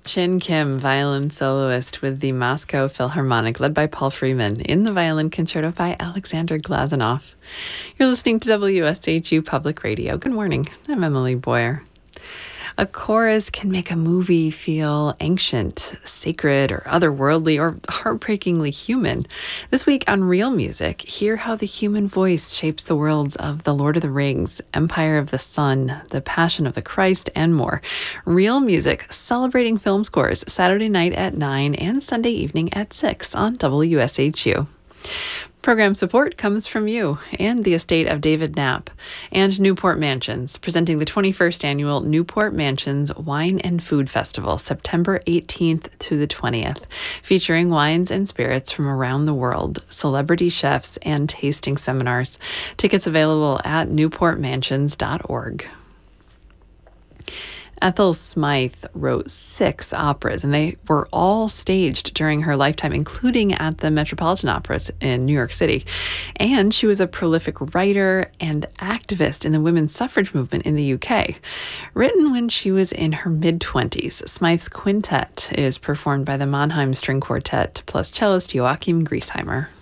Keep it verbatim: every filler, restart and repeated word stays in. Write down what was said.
Chin Kim, violin soloist with the Moscow Philharmonic, led by Paul Freeman, in the Violin Concerto by Alexander Glazunov. You're listening to W S H U Public Radio. Good morning. I'm Emily Boyer. A chorus can make a movie feel ancient, sacred, or otherworldly, or heartbreakingly human. This week on Real Music, hear how the human voice shapes the worlds of The Lord of the Rings, Empire of the Sun, The Passion of the Christ, and more. Real Music, celebrating film scores, Saturday night at nine and Sunday evening at six on W S H U. Program support comes from you and the estate of David Knapp and Newport Mansions, presenting the twenty-first annual Newport Mansions Wine and Food Festival, September eighteenth to the twentieth, featuring wines and spirits from around the world, celebrity chefs, and tasting seminars. Tickets available at newport mansions dot org. Ethel Smythe wrote six operas, and they were all staged during her lifetime, including at the Metropolitan Operas in New York City. And she was a prolific writer and activist in the women's suffrage movement in the U K. Written when she was in her mid-twenties, Smythe's quintet is performed by the Mannheim String Quartet plus cellist Joachim Griesheimer.